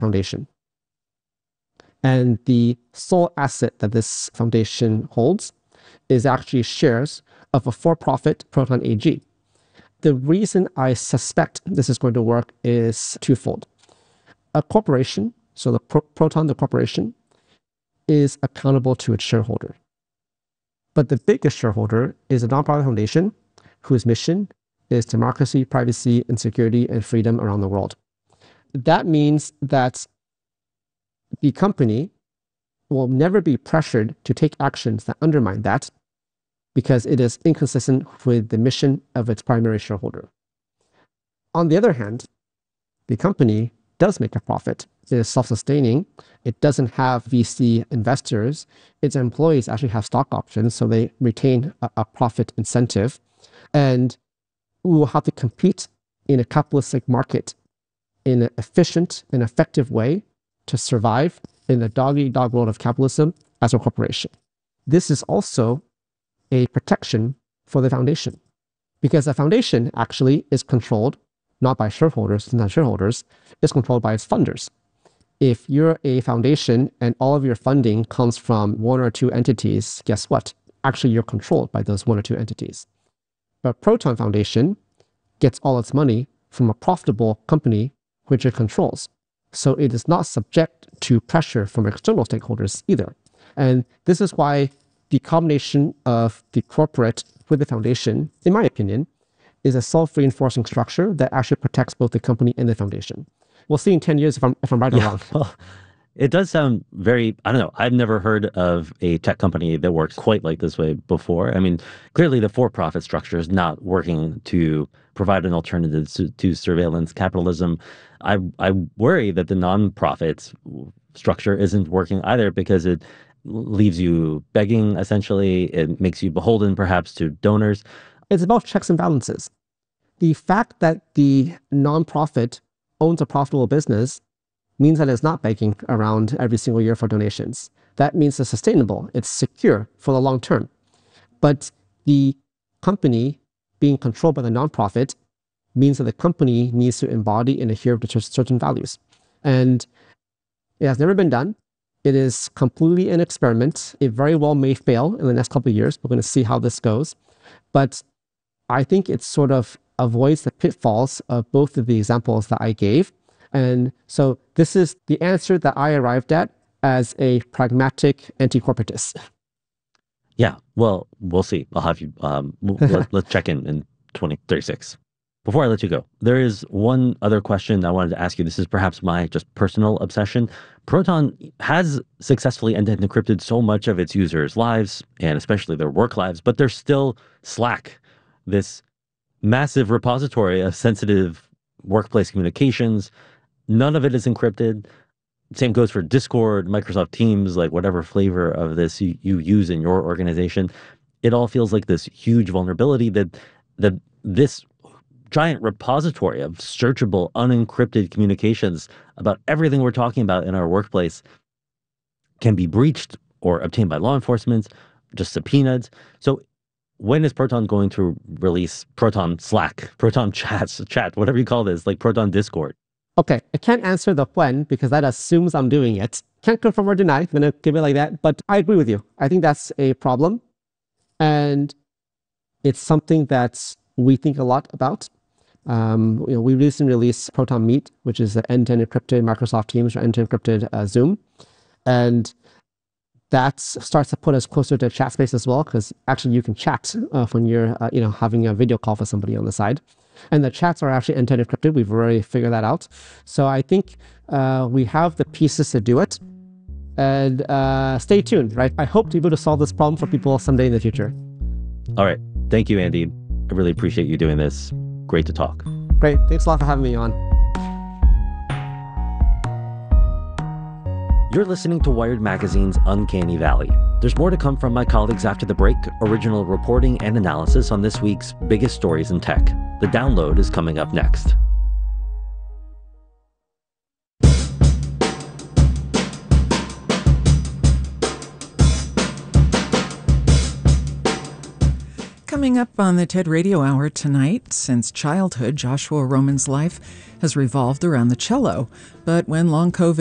foundation. And the sole asset that this foundation holds is actually shares of a for-profit Proton AG. The reason I suspect this is going to work is twofold. A corporation, so the Proton, the corporation, is accountable to its shareholder. But the biggest shareholder is a nonprofit foundation whose mission is democracy, privacy, and security and freedom around the world. That means that the company will never be pressured to take actions that undermine that because it is inconsistent with the mission of its primary shareholder. On the other hand, the company does make a profit. It is self-sustaining. It doesn't have VC investors. Its employees actually have stock options, so they retain a profit incentive. And we will have to compete in a capitalistic market in an efficient and effective way to survive in the dog-eat-dog world of capitalism as a corporation. This is also a protection for the foundation, because the foundation actually is controlled not by shareholders, not shareholders, it's controlled by its funders. If you're a foundation and all of your funding comes from one or two entities, guess what? Actually, you're controlled by those one or two entities. But Proton Foundation gets all its money from a profitable company which it controls. So it is not subject to pressure from external stakeholders either. And this is why the combination of the corporate with the foundation, in my opinion, is a self-reinforcing structure that actually protects both the company and the foundation. We'll see in 10 years if I'm right or wrong. Well, it does sound very, I don't know, I've never heard of a tech company that works quite like this way before. I mean, clearly the for-profit structure is not working to provide an alternative to surveillance capitalism. I worry that the nonprofit structure isn't working either because it leaves you begging, essentially. It makes you beholden, perhaps, to donors. It's about checks and balances. The fact that the nonprofit owns a profitable business means that it's not begging around every single year for donations. That means it's sustainable, it's secure for the long term. But the company being controlled by the nonprofit means that the company needs to embody and adhere to certain values. And it has never been done. It is completely an experiment. It very well may fail in the next couple of years. We're going to see how this goes. But I think it sort of avoids the pitfalls of both of the examples that I gave. And so this is the answer that I arrived at as a pragmatic anti-corporatist. Yeah, well, we'll see. I'll have you, let's check in 2036. Before I let you go, there is one other question I wanted to ask you. This is perhaps my just personal obsession. Proton has successfully end-to-end encrypted so much of its users' lives, and especially their work lives, but there's still Slack, this massive repository of sensitive workplace communications. None of it is encrypted. Same goes for Discord, Microsoft Teams, like whatever flavor of this you use in your organization. It all feels like this huge vulnerability that this giant repository of searchable, unencrypted communications about everything we're talking about in our workplace can be breached or obtained by law enforcement, just subpoenaed. So when is Proton going to release Proton Slack, Proton chat, whatever you call this, like Proton Discord? Okay, I can't answer the when because that assumes I'm doing it. Can't confirm or deny. I'm going to give it like that. But I agree with you. I think that's a problem. And it's something that we think a lot about. We recently released Proton Meet, which is the end-to-end encrypted Microsoft Teams or end-to-end encrypted Zoom. And that starts to put us closer to chat space as well, because actually you can chat when you're having a video call with somebody on the side. And the chats are actually end-to-end encrypted. We've already figured that out. So I think we have the pieces to do it. And stay tuned, right? I hope to be able to solve this problem for people someday in the future. All right. Thank you, Andy. I really appreciate you doing this. Great to talk. Great. Thanks a lot for having me on. You're listening to Wired Magazine's Uncanny Valley. There's more to come from my colleagues after the break, original reporting and analysis on this week's biggest stories in tech. The download is coming up next. Coming up on the TED Radio Hour tonight, since childhood, Joshua Roman's life has revolved around the cello. But when long COVID